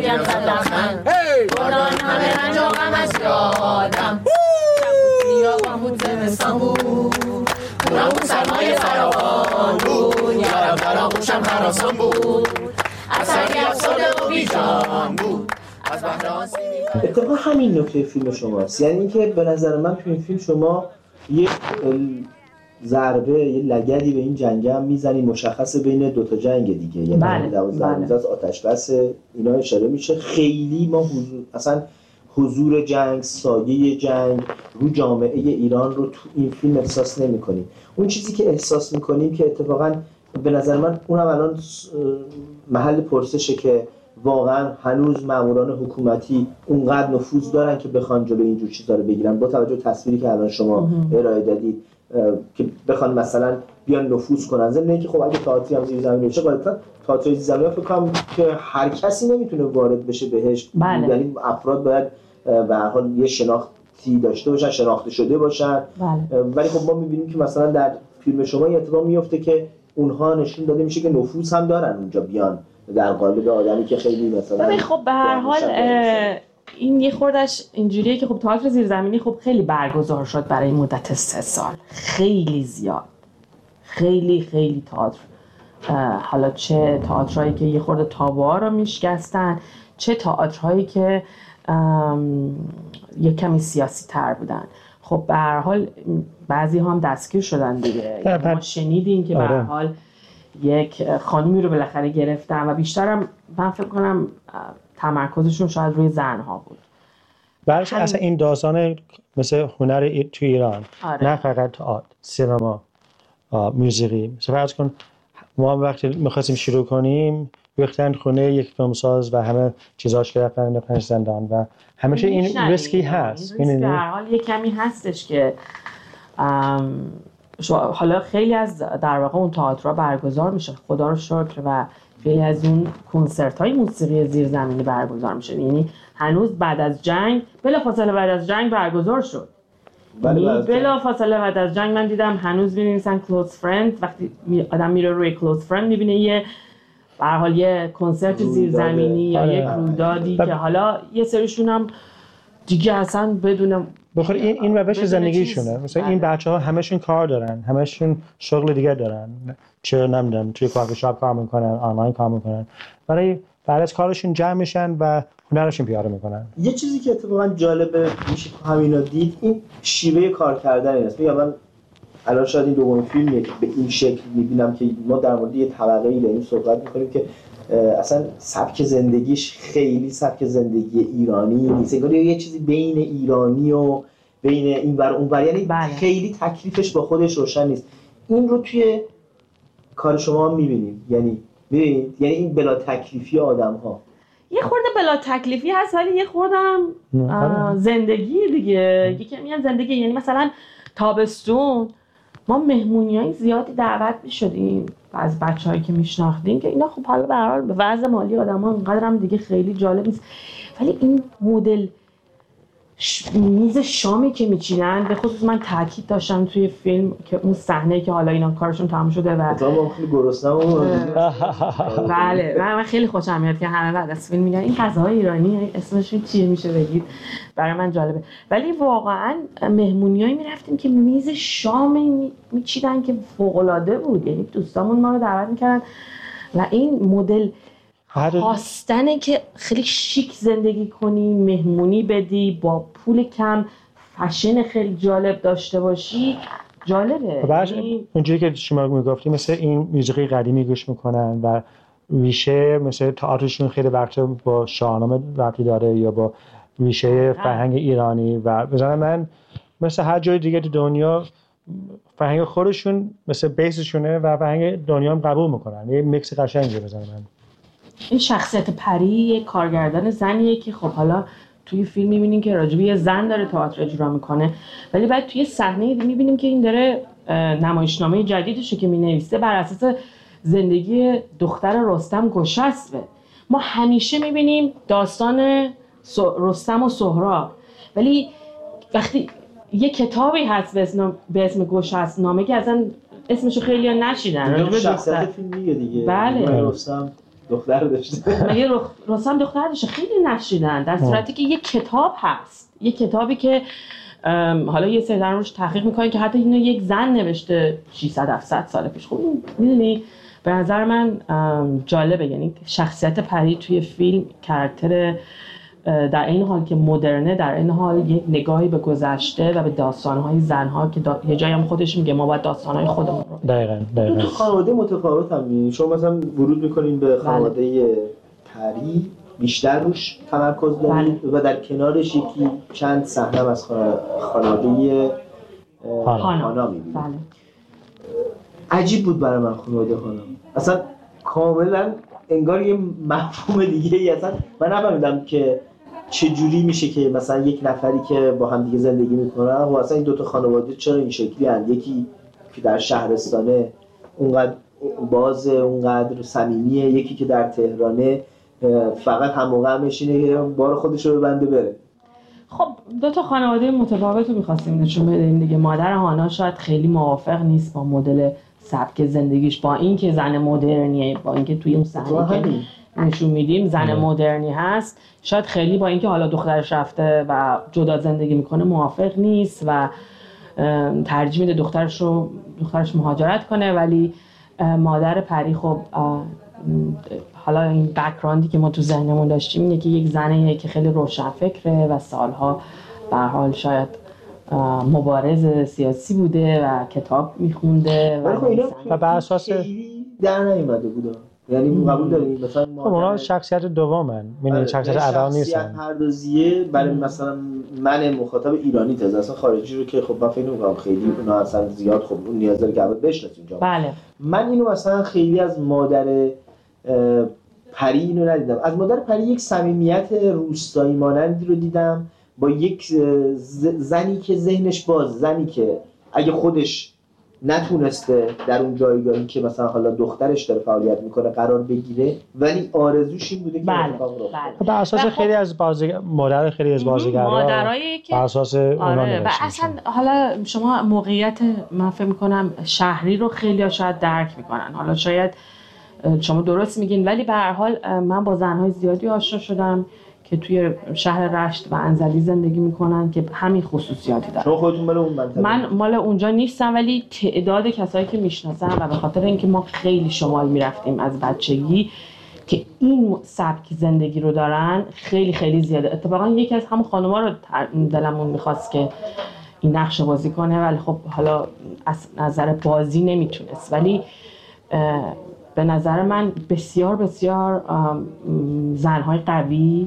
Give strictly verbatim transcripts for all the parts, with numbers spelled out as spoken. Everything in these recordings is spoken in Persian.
میگم صد لبخند بردان همه رنج و غم از یادم نیاغم بود زمستان بود خونم بود سرمایه فراوان بود یارم در آغوشم هراسان بود اثری افسرده و بیجان بود از بهر سیمی. اتفاقا همین نکته فیلم شماست، یعنی اینکه به نظر من تو این فیلم شما یک ضربه یه لگدی به این جنگ هم میزنی مشخصه بین دوتا جنگ دیگه، یعنی بله. دوازده روز از آتش بس اینا اشاره میشه. خیلی ما حضور اصلا حضور جنگ، سایه جنگ رو جامعه ایران رو تو این فیلم احساس نمی کنیم. اون چیزی که احساس میکنیم که اتفاقا به نظر من اونم الان محل پرسشه که واقعا هنوز ماموران حکومتی اونقدر نفوذ دارن که بخوان جلوی اینجور چیزا رو بگیرن، با توجه به تصویری که الان شما ارائه دادید که بخوان مثلا بیان نفوذ کنن. ضمن اینکه خب اگه تئاتری هم زیر زمین بشه غالبا تئاتر زیر زمین فکر کنم که هر کسی نمیتونه وارد بشه بهش، یعنی افراد باید به هر حال یه شناختی داشته باشن، شناخته شده باشن. بله. ولی خب ما میبینیم که مثلا در فیلم شما این اتفاق میفته که اونها نشون داده میشه که نفوذ هم دارن اونجا بیان در قالب آدمی که خیلی مثلا ببین خب به هر حال این یه خوردش اینجوریه که خب تئاتر زیرزمینی خب خیلی برگزار شد برای مدت سه سال، خیلی زیاد، خیلی خیلی تئاتر، حالا چه تئاترایی که یه خورده تابوها رو میشکستن، چه تئاترهایی که یه کمی سیاسی تر بودن. خب به هر حال بعضی هم دستگیر شدن دیگه. ما شنیدیم که به هر حال یک خانومی رو بالاخره گرفتن و بیشترم من فکر کنم تمرکزشون شاید روی زنها بود. برش هم... اصلا این داستان مثل هنر تو ایران، آره. نه فقط تئاتر، سینما، موسیقی. مثلا فرض کن ما وقتی می‌خواستیم شروع کنیم ریختن خونه یک فیلمساز و همه چیزاش گرفتن انداختن زندان و همیشه این ریسکی هست. این ریسک در حال یک کمی هستش که حالا خیلی از در واقع اون تئاترها برگزار میشه، خدا رو شکر، و خیلی از اون کنسرت‌های موسیقی زیرزمینی برگزار میشه. یعنی هنوز بعد از جنگ، بلافاصله بعد از جنگ برگزار شد. بله بلافاصله بعد از جنگ من دیدم هنوز می‌نویسن کلوز فرند. وقتی آدم میره روی کلوز فرند می‌بینه یه به هر حال یه کنسرت زیرزمینی یا یک رویدادی که حالا یه سریشون هم دیگه اصلا بدون بخور این این روش زندگیشونه. مثلا این بچه‌ها همشون کار دارن، همشون شغل دیگه دارن، چه نمیدونم توی کافی شاپ کار میکنن، آنلاین کار میکنن، برای بعد از کارشون جمع میشن و هنرشون پیاده میکنن. یه چیزی که اتفاقا جالبه میشه همینا دید، این شیوه کار کردن است. میگم من الان شاید این دومین فیلمیه که به این شکل میبینم که ما در مورد یه طبقه‌ای داریم صحبت میکنیم که اصلا سبک زندگیش خیلی سبک زندگی ایرانی نیست، انگار یه چیزی بین ایرانی و بین این ور اون ور، یعنی بله. خیلی تکلیفش با خودش روشن نیست. این رو توی کار شما هم میبینیم، یعنی ببینید یعنی این بلا تکلیفی آدم‌ها یه خورده بلا تکلیفی هست، ولی یه خوردم زندگی دیگه. یکی میگن زندگی یعنی مثلا تابستون ما مهمونیای زیادی دعوت می‌شدیم از بچه‌هایی که میشناختیم که اینا خب حالا به هر حال به وضع مالی آدم‌ها اونقدر هم دیگه خیلی جالب نیست، ولی این مدل ش... میز شامی که میچینن، به خصوص من تاکید داشتم توی فیلم که اون صحنه که حالا اینا کارشون تموم شده و ما خیلی گرسنه‌ام. بله من خیلی خوشم میاد که همه بعد از فیلم میگن این غذاهای ایرانی اسمشون چیه میشه بگید، برای من جالبه. ولی واقعا مهمونیایی میرفتیم که میز شامی میچیدن که فوق‌العاده بود، یعنی دوستامون ما رو دعوت میکردن و این مدل خواستنه که خیلی شیک زندگی کنی، مهمونی بدی، با پول کم فشن خیلی جالب داشته باشی، جالبه. باشه اونجوری که شما میگفتی مثل این موسیقی قدیمی گوش میکنن و ریشه مثل تئاترشون خیلی وقت با شاهنامه ربطی داره یا با ریشه فرهنگ ایرانی و مثلا من مثل هر جای دیگه تو دنیا فرهنگ خودشون مثل بیسشونه و فرهنگ دنیا هم قبول میکنن. یه میکس قشنگه بزنم. من این شخصیت پری یک کارگردان زنیه که خب حالا توی فیلم می‌بینیم که راجبی یه زن داره تئاتر اجرا میکنه، ولی بعد توی صحنه می‌بینیم که این داره نمایشنامه جدیدشه که می‌نویسه بر اساس زندگی دختر رستم گشسبه. ما همیشه می‌بینیم داستان رستم و سهراب، ولی وقتی یه کتابی هست به اسم به اسم گشسبنامه که اصلا اسمشو خیلی‌ها نشیدن، راجب شخصیت فیلم دیگه دیگه بله رستم دختر داشته. مگه رستم دختر داشته؟ خیلی نشیدن، در صورتی که یک کتاب هست، یک کتابی که حالا یه سری دارن روش تحقیق میکنن که حتی اینو یک زن نوشته ششصد هفتصد سال پیش. خب میدونی به نظر من جالبه، یعنی شخصیت پری توی فیلم کاراکتر در این حال که مدرنه، در این حال یک نگاهی به گذشته و به داستان‌های زن‌ها که دا... یه جایی هم خودش میگه ما باید داستان‌های خودمون رو. دقیقاً دقیقاً. تو خانواده متفاوت هم می‌بینید. شما مثلا ورود می‌کنین به خانواده پری بیشتر روش تمرکز دارید و در کنارش یکی چند صحنه از خانواده هانا می‌بینید. بله. عجیب بود برای من خانواده هانا. اصلا کاملاً انگار یه مفهوم دیگه ای اصلا من نفهمیدم که چجوری میشه که مثلا یک نفری که با هم دیگه زندگی میکنن و اصلا این دوتا خانواده چرا این شکلی هست، یکی که در شهرستانه اونقدر بازه اونقدر صمیمیه، یکی که در تهرانه فقط هم موقع همشینه که بار خودش رو ببنده بره. خب دو تا خانواده متفاوت رو می‌خواستیم نشون بدیم دیگه. مادر هانا شاید خیلی موافق نیست با مدل سبک زندگیش، با اینکه زن مدرنیه، با اینکه توی اون صحنه که نشون میدیم زن مدرنی هست، شاید خیلی با اینکه حالا دخترش رفته و جدا زندگی میکنه موافق نیست و ترجیح میده دخترش رو دخترش مهاجرت کنه. ولی مادر پری خب حالا این بک‌گراندی که ما تو ذهنمون داشتیم اینه که یک زنه که خیلی روشنفکره و سالها به هر حال شاید مبارز سیاسی بوده و کتاب میخونده و, و بر اساس در نیومده بوده. یعنی قبول دارید مثلا خب اونا شخصیت دومن، یعنی شخصیت اول نیستن. شخصیت پردازیه برای مثلا من مخاطب ایرانی تازه اصلا خارجی رو که خب من فکر نمی‌کنم خیلی اونا اصلا زیاد خب اون نیاز داره که اول بشناسیم اینجا. بله. من اینو مثلا خیلی از مادر پری اینو ندیدم. از مادر پری یک صمیمیت روستایی مانندی رو دیدم با یک زنی که ذهنش باز، زنی که اگه خودش نتونسته در اون جایگاهی که مثلا حالا دخترش داره فعالیت میکنه قرار بگیره، ولی آرزوش این بوده که بله. بله. بر اساس خیلی از بازیگر مادر خیلی از بازیگرا مادرایی که بر اساس اونا آره. و اصلا حالا شما موقعیت من فکر میکنم شهری رو خیلی شاید درک میکنن، حالا شاید شما درست میگین، ولی به هر حال من با زنهای زیادی آشنا شدم که توی شهر رشت و انزلی زندگی میکنن که همین خصوصیاتی دارن. شما خودتون مال اون منطقه؟ من مال اونجا نیستم، ولی تعداد کسایی که میشناسم و به خاطر اینکه ما خیلی شمال میرفتیم از بچگی که این سبک زندگی رو دارن خیلی خیلی زیاده. اتفاقا یکی از همون خانوما رو دلمون میخواست که این نقش بازی کنه، ولی خب حالا از نظر بازی نمیتونست. ولی به نظر من بسیار بسیار زنهای قوی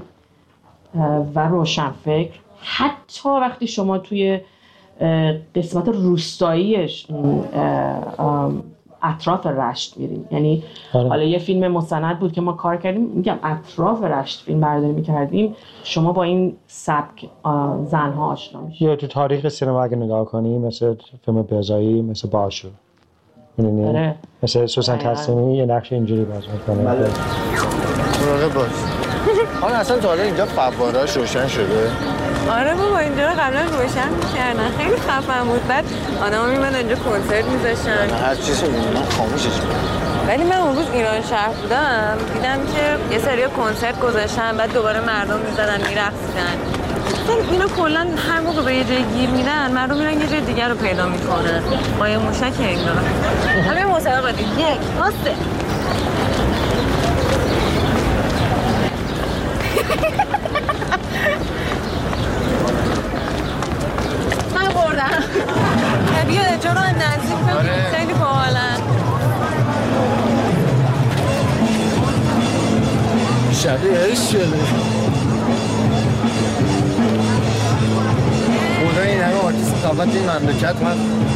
و روشنفکر، حتی وقتی شما توی قسمت روستاییش اطراف رشت میریم، یعنی آره. حالا یه فیلم مستند بود که ما کار کردیم، میگم اطراف رشت فیلم برداری میکردیم، شما با این سبک زنها آشنا میشید. یا تو تاریخ سینما اگه نگاه کنی مثل فیلم بزایی، مثل باشو، میدونی آره. مثل سوسن تسلیمی یه نقش اینجوری بازی میکنه. بله. مراقب باش. آن اصلا تا حالا اینجا فواره‌اش روشن شده؟ آره بابا اینجا رو قبلا روشن می‌کردن، خیلی خفن بود. بعد آدما می‌مدن اینجا کنسرت می‌ذاشتن. هر چیزی من خاموشش می‌کردم. ولی من اون روز ایران شهر بودم دیدم که یه سری کنسرت گذاشتن، بعد دوباره مردم می‌زدن می‌رقصیدن. مثلا اینا کلا هر موقع به یه جای گیر میدن مردم میرن یه جای دیگر رو پیدا می‌کنن. با یه موشک انگار. همین مسابقه دید. یک، دو، سه. من بردم. بیا اینجا رو نزدیک ببین، خیلی باحالن. شبیه عشق شده. خدا این همه آرتیست ثابت این مملکت هست.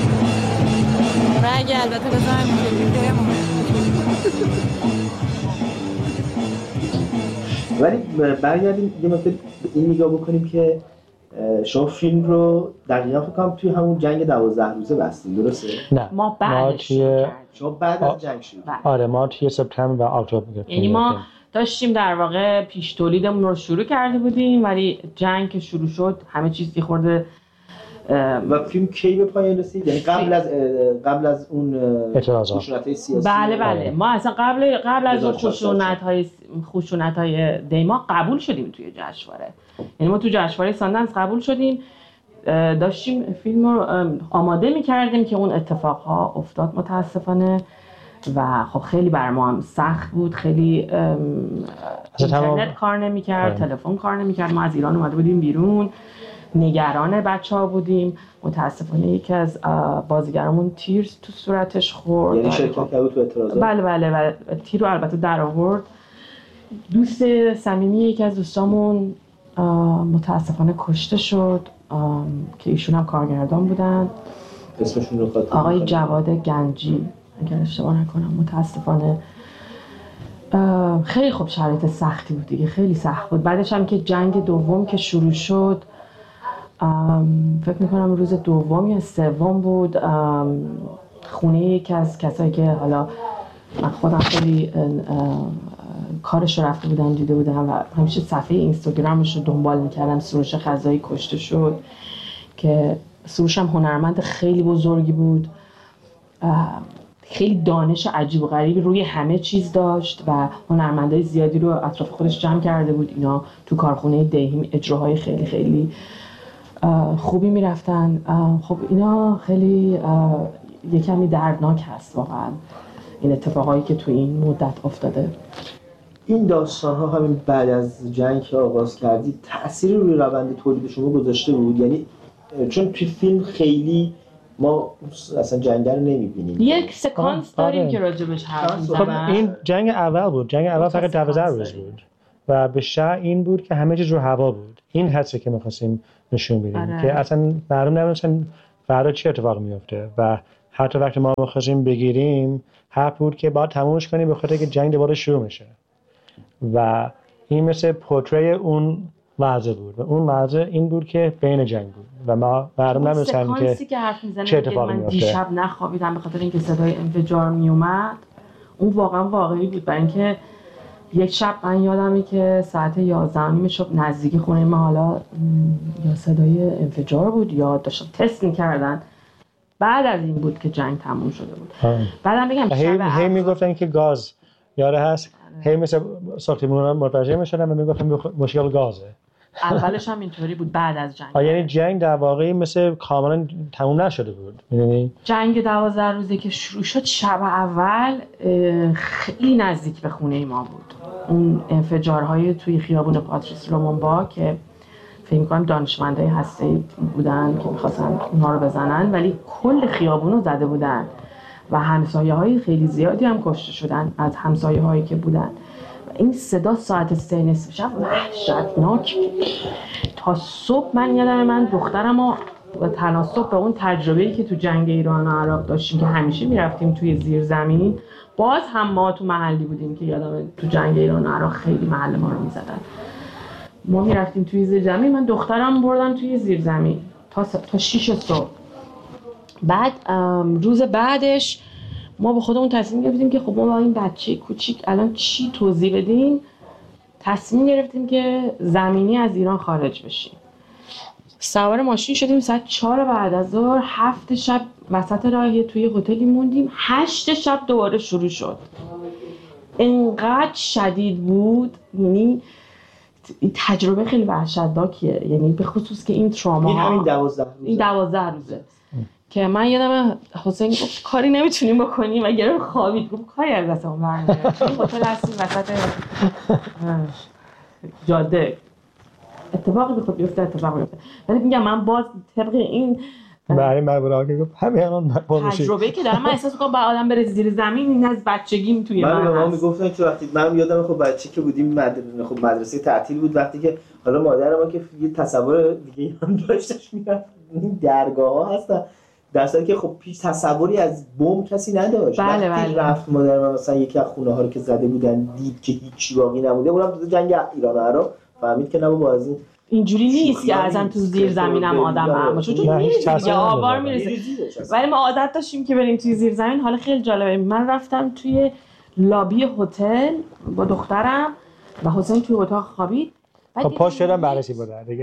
رگه البته بذارم که ویدیومون. ولی برگردیم یه مقدار این نگاه بکنیم که شما فیلم رو دقیقاً فکر کنم توی همون جنگ دوازده روزه بستین، درسته؟ نه ما بعدش توی... شما بعد از جنگ شروع. آره ما توی سپتامبر و اکتبر گرفتیم. یعنی ما داشتیم در واقع پیش تولیدمون رو شروع کرده بودیم، ولی جنگ که شروع شد همه چیز یه خورده و فیلم کی به پایان رسید؟ یعنی قبل از قبل از اون خشونت‌های سیاسی. بله بله ما اصلا قبل قبل از اون خشونت‌های خشونت‌های دیما قبول شدیم توی جشنواره. یعنی ما تو جشنواره ساندنس قبول شدیم، داشتیم فیلم رو آماده می‌کردیم که اون اتفاقها افتاد متاسفانه و خب خیلی بر ما هم سخت بود. خیلی اینترنت کار نمی‌کرد، تلفن کار نمی‌کرد، ما از ایران اومده بودیم بیرون، نگران بچه‌ها بودیم. متاسفانه یکی از بازیگرامون تیر تو صورتش خورد. یعنی شرکت کرد تو اعتراضات؟ بله بله و تیر رو البته در آورد. دوست صمیمی یکی از دوستامون متاسفانه کشته شد که ایشون هم کارگردان بودن. اسمشون رو خاطر آقای جواد گنجی اگر اشتباه نکنم. متاسفانه خیلی خوب شرایط سختی بود دیگه، خیلی سخت بود. بعدش هم که جنگ دوم که شروع شد، فکر میکنم روز دوم یا سوم بود، خونه یکی از کسایی که حالا من خودم خیلی کارش رو رفته بودم دیده بودم و همیشه صفحه اینستاگرامش رو دنبال میکردم، سروش خزایی کشته شد که سروش هم هنرمند خیلی بزرگی بود، خیلی دانش عجیب و غریبی روی همه چیز داشت و هنرمندای زیادی رو اطراف خودش جمع کرده بود. اینا تو کارخونه دیهیم اجراهای خیلی خیلی خوبی میرفتن. خب اینا خیلی یکمی دردناک هست واقعا این اتفاقایی که تو این مدت افتاده. این داستان ها همین بعد از جنگ که آغاز کردید تأثیری روی روند تولید شما گذاشته بود؟ یعنی چون توی فیلم خیلی ما اصلا جنگ رو نمی‌بینیم. یک سکانس داریم که راجبش حرف می‌زنن. این جنگ اول بود. جنگ اول فقط دوازده روز بود و به شأن این بود که همه چیز رو هوا بود. این حسی که می‌خواستیم نشون بدیم آره. که اصلا مردم نمی‌دونن فردا چه اتفاقی میفته و حتی وقتی ما می‌خواستیم بگیریم حرف بود که باید تمومش کنیم به خاطر که جنگ دوباره شروع میشه و این مثل پورتری اون وضع بود و اون وضع این بود که بین جنگ بود و ما مردم نمی‌دونن که چه اتفاقی میفته. من دیشب نخوابیدم به خاطر اینکه صدای انفجار میومد. اون واقعا واقعی بود، برای اینکه یک شب من یادمه که ساعت یازده و نیم شب نزدیک خونه ما حالا یا صدای انفجار بود یا داشتن تست می‌کردن. بعد از این بود که جنگ تموم شده بود. بعدم بگم هی هی میگفتن که گاز یاره هست، هی مثل ساختمونا متوجه میشدن و میگفتن مشکل گازه. اولش هم اینطوری بود بعد از جنگ. یعنی جنگ در واقع مثل کاملا تموم نشده بود. میدونی جنگ دوازده روزه که شروع شد شب اول خیلی نزدیک به خونه ما بود. اون انفجارهای توی خیابون پاتریس لومونبا که فکر می‌کنم دانشمندای هسته‌ای بودن که می‌خواستن اونها رو بزنن ولی کل خیابون رو زده بودن و همسایه‌های خیلی زیادی هم کشته شدن از همسایه‌هایی که بودن. این صدا ساعت سه نصف شب وحشتناک تا صبح. من یادم من دخترم رو تناسب به اون تجربه‌ای که تو جنگ ایران و عراق داشتیم که همیشه میرفتیم توی زیرزمین، باز هم ما تو محلی بودیم که یادم تو جنگ ایران و عراق خیلی محل ما رو میزدن. ما میرفتیم توی زیرزمین، من دخترم بردم توی زیرزمین تا تا شیش صبح. بعد روز بعدش ما به خودمون تصمیم گرفتیم که خب ما با این بچه کوچیک الان چی توضیح بدیم. تصمیم گرفتیم که زمینی از ایران خارج بشیم. سوار ماشین شدیم ساعت چهار بعد از ظهر، هفت شب وسط راه توی هتلی موندیم، هشت شب دوباره شروع شد. انقدر شدید بود، یعنی تجربه خیلی وحشتناکیه، یعنی به خصوص که این تراما این همین دوازده روزه این دوازده روزه که من یادم حسین گفت کاری نمیتونیم بکنیم و گرم خوابید، گفت کاری از دستمون برنمیاد. این هتل هستیم وسط جاده، اتفاقی بخواد بیفته اتفاق بیفته. ولی میگم من باز طبق این برای مبرا که گفت همین الان تجربه که دارم من احساس می‌کنم با آدم بره زیر زمین، این از بچگیم توی من من ما میگفتن که وقتی من یادم خب بچه که بودیم مدرسه خب مدرسه تعطیل بود، وقتی که حالا مادر ما که یه تصور دیگه هم داشتش میرفت این درگاه‌ها هستن، در صورتی که خب پیش تصوری از بم کسی نداشت. بله وقتی بله. رفت مادر من مثلا یکی از خونه‌ها رو که زده بودن دید که هیچی باقی نمونده، اونم تو جنگ ایران و عراق فهمید که نه بابا از این اینجوری نیست که ازن تو زیر زمینم آدم هم باشه، چون میریزه آوار میریزه. ولی ما عادت داشتیم که بریم توی زیر زمین. حالا خیلی جالبه، من رفتم توی لابی هتل با دخترم و حسین توی اتاق خوابید. خب پاش شدم بررسی بودن دیگه.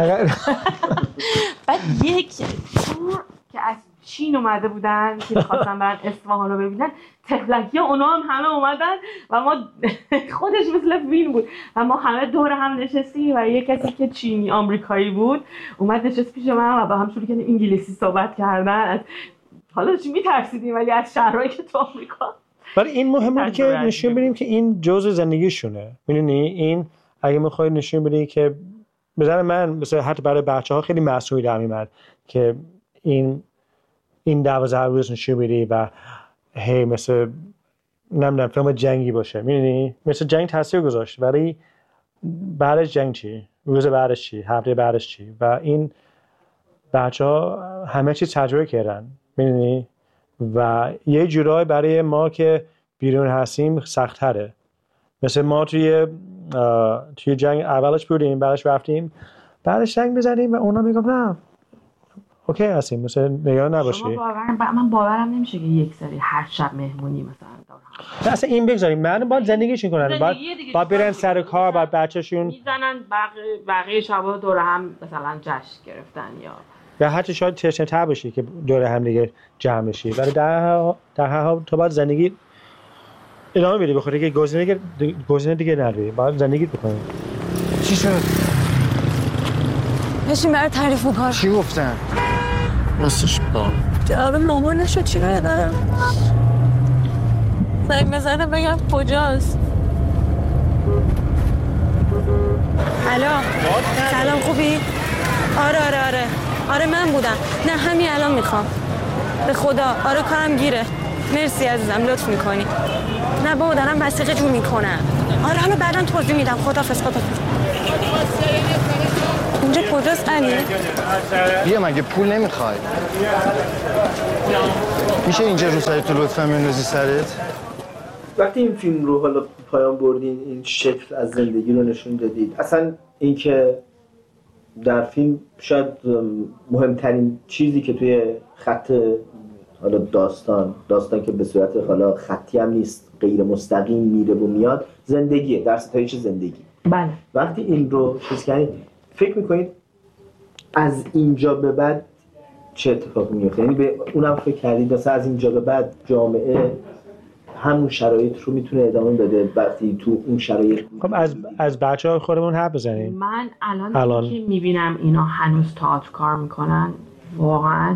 بعد یک تور که از چین اومده بودن که خواستن برن اصفهان رو ببینن، تفلکی ها اونا هم همه اومدن و ما خودش مثل فیلم بود و ما همه دور هم نشستیم و یک کسی که چینی آمریکایی بود اومد نشست پیش من و با هم شروع کردیم انگلیسی صحبت کردن. حالا چی میترسیدیم ولی از شهرهایی که تو آمریکا. ولی این مهمه که نشون بدیم که این جزء زندگیشونه. میدونی این اگه میخوای نشون بدی که به نظر من مثلا حتی برای بچه‌ها خیلی مسئولی در میاد که این این دوازده روز نشون بدی و هی مثل نمیدونم فیلم جنگی باشه. میدونی مثل جنگ تاثیر گذاشت ولی بعدش جنگ چی؟ روز بعدش چی؟ هفته بعدش چی؟ و این بچه‌ها همه چی تجربه کردن. میدونی و یه جورایی برای ما که بیرون هستیم سخت‌تره. مثل ما توی توی جنگ اولش بودیم بعدش رفتیم بعدش جنگ بزنیم و اونا میگم نه اوکی هستیم مثلا نگران نباشی. باورم ب... من باورم نمیشه که یک سری هر شب مهمونی مثلا دارن. اصلا این بگذاریم من باید زندگیشون کنن بعد باید برن سر کار بعد بچه‌شون میزنن بقیه بقیه شبا دور هم مثلا جشن گرفتن یا یا حتی شاید تشنه‌تر باشی که دور هم دیگه جمع بشی ولی در در هر حال تو باید زندگی ادامه بدی بخاطر که گزینه دیگه گزینه دیگه نداری باید زندگی بکنی. چی شد؟ بشین برای تعریف و کار. چی گفتن؟ راستش با جواب مامان نشد چی رو دارم زنگ بزنم بگم کجاست. الو سلام خوبی؟ آره آره آره آره من بودم. نه همین الان میخوام به خدا. آره کارم گیره. مرسی عزیزم لطف میکنی. نه بابا دارم وثیقه جور میکنم. آره حالا بعداً توضیح میدم. خداحافظ خداحافظ. اینجا کجاست علی؟ بیا مگه پول نمیخوای؟ میشه اینجا رو سرت تو لطفا بندازی سرت؟ وقتی این فیلم رو حالا پایان بردین این شکل از زندگی رو نشون دادید اصلا اینکه در فیلم شاید مهمترین چیزی که توی خط حالا داستان داستان که به صورت حالا خطی هم نیست غیر مستقیم میره و میاد زندگیه در ستایش زندگی. بله وقتی این رو چیز کنید فکر میکنید از اینجا به بعد چه اتفاقی میفته؟ یعنی به اونم فکر کردید مثلا از اینجا به بعد جامعه همون شرایط رو میتونه ادامه بده وقتی تو اون شرایط خب از از بچه‌ها خودمون حرف بزنیم. من الان, الان که میبینم اینا هنوز تئاتر کار میکنن واقعا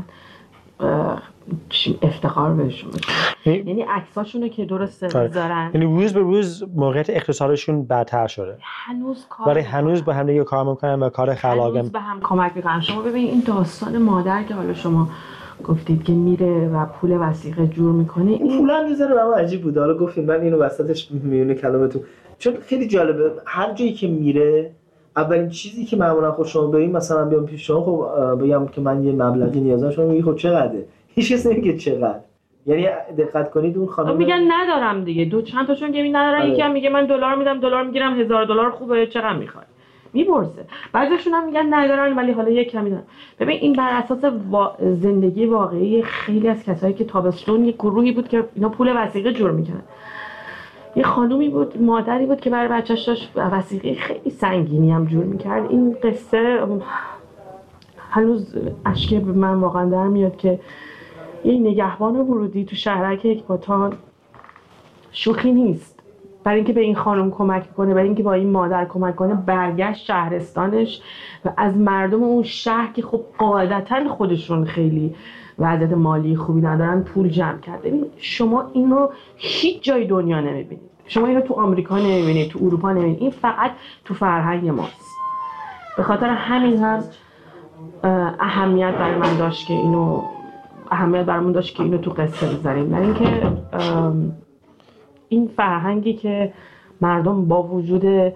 افتخار بهشون میکنم. یعنی عکساشونو که درست میذارن یعنی روز به روز موقعیت اقتصادشون بدتر شده هنوز کار ولی هنوز با هم دیگه کار میکنن و کار خلاقم هنوز به هم کمک میکنن. شما ببین این داستان مادر که حالا شما گفتید که میره و پول وثیقه جور میکنه این پول هم میذاره برام عجیب بود. حالا گفتیم من اینو وسطش میونه کلامتون چون خیلی جالبه هر جایی که میره اولین چیزی که معمولا خود شما ببین مثلا بیام پیش شما خب بگم که من یه مبلغی نیازم شما میگی خب چقدره هیچ کس نمیگه چقدر. یعنی دقت کنید اون خانم میگن ندارم دیگه دو چند تاشون که ندارن یکی هم میگه من دلار میدم دلار میگیرم هزار دلار خوبه چقدر میخوای میپرسه. بعضیشون هم میگن ندارن ولی حالا یک کمی دارن. ببین این بر اساس وا... زندگی واقعی خیلی از کسایی که تابستون یک گروهی بود که اینا پول وثیقه جور میکنن. یه خانومی بود مادری بود که برای بچه‌ش داشت وثیقه خیلی سنگینی هم جور میکرد. این قصه هنوز اشک به من واقعا در میاد که یه نگهبان ورودی تو شهرک اکباتان شوخی نیست برای اینکه به این خانم کمک کنه برای اینکه با این مادر کمک کنه برگشت شهرستانش و از مردم اون شهر که خب قاعدتاً خودشون خیلی وضعیت مالی خوبی ندارن پول جمع کرده. ببین شما این رو هیچ جای دنیا نمیبینید. شما این رو تو آمریکا نمیبینید تو اروپا نمیبینید. این فقط تو فرهنگ ماست. به خاطر همین هم اهمیت برای من داشت که اینو اهمیت برامون داشت که اینو تو قصه بذاریم. برای اینکه این فرهنگی که مردم با وجود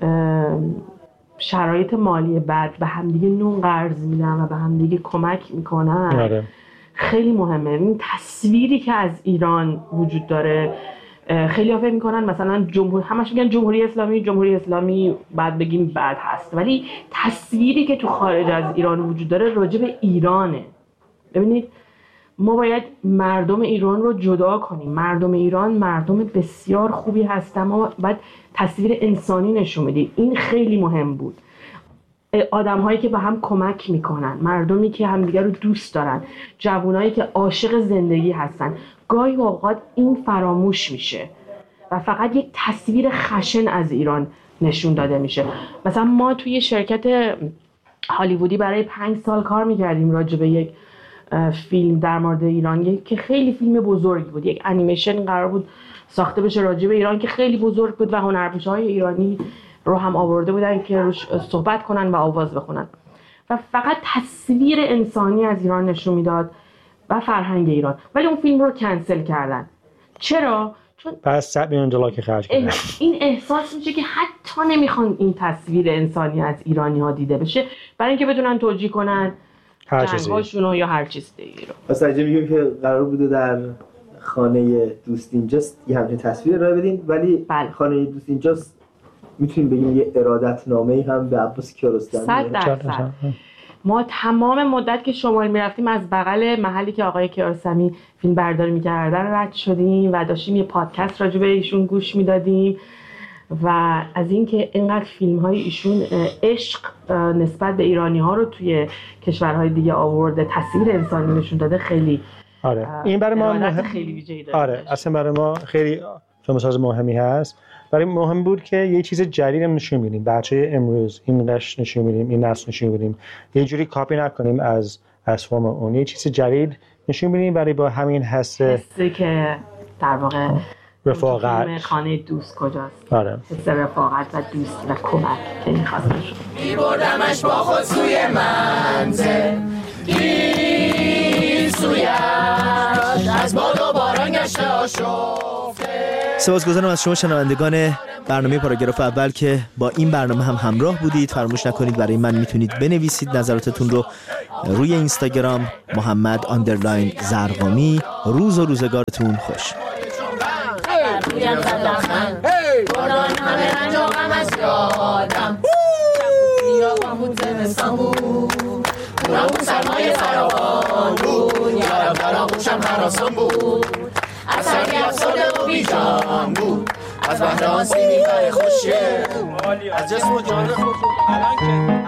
شرایط مالی بد به همدیگه نون قرض میدن و به همدیگه کمک میکنن آره. خیلی مهمه. این تصویری که از ایران وجود داره خیلی ها فکر میکنن مثلا جمهوری همش میگن جمهوری اسلامی جمهوری اسلامی بعد بگیم بد هست ولی تصویری که تو خارج از ایران وجود داره راجع به ایرانه. ببینید ما باید مردم ایران رو جدا کنیم. مردم ایران مردم بسیار خوبی هستن، ما باید تصویر انسانی نشون بدیم. این خیلی مهم بود. آدم هایی که به هم کمک میکنن، مردمی که همدیگر رو دوست دارن، جوانایی که عاشق زندگی هستن. گاهی اوقات این فراموش میشه و فقط یک تصویر خشن از ایران نشون داده میشه. مثلا ما توی شرکت هالیوودی برای پنج سال کار میکردیم راجع به یک فیلم در مورد ایران که خیلی فیلم بزرگی بود. یک انیمیشن قرار بود ساخته بشه راجع به ایران که خیلی بزرگ بود و هنرپیشه‌های ایرانی رو هم آورده بودن که روش صحبت کنن و آواز بخونن و فقط تصویر انسانی از ایران نشون میداد و فرهنگ ایران. ولی اون فیلم رو کنسل کردن. چرا؟ چون پس صد میلیون دلار که خرج کردن. این احساس میشه که حتی نمیخوان این تصویر انسانی از ایرانی ها دیده بشه برای اینکه بتونن توجیه کنن جنگاشون یا هر چیز دیگه رو. پس اگه میگیم که قرار بوده در خانه دوست اینجاست یه همچین تصویر ارائه بدین، ولی بله. خانه دوست اینجاست میتونیم بگیم یه ارادتنامه‌ای هم به عباس کیارستمی. صد درصد. ما تمام مدت که شمال میرفتیم از بغل محلی که آقای کیارستمی فیلم برداری میکردن رد شدیم و داشتیم یه پادکست راجع به ایشون گوش میدادیم و از اینکه اینقدر فیلم های ایشون عشق نسبت به ایرانی ها رو توی کشورهای دیگه آورده، تصویر انسانی نشون داده، خیلی آره این برای ما مهم... خیلی ویژه‌ای داره. آره اصلا برای ما خیلی فیلمساز مهمی هست. برای مهم بود که یه چیز جدید نشون بدیم. بچه امروز این قش نشون بدیم، این نسل نشون بدیم، یه جوری کاپی نکنیم از از فرم اون. یه چیز جدید نشون بدیم برای با همین حس حسی که در واقع رفاقت خانه دوست کجاست. آره حس رفاقت و دوست و کمک که می‌خواست نشون می‌بردمش با خود سوی منزل گیسویش از باد و باران گشته آشفته. سپاسگزارم از شما شنوندگان برنامه پاراگراف اول که با این برنامه هم همراه بودید. فراموش نکنید برای من میتونید بنویسید نظراتتون رو روی اینستاگرام محمد آندرلاین زرقامی. روز و روزگارتون خوش. بردویم زدخن بردان همه رنج و غم از یادم یا بود زمستان بود اونم بود سرمایه فراوان بود یارم در آغوشم هراسان بود از سردی افسرده و بیجان بود از بهر آن سیمی کار خوشه از جسم و جان خود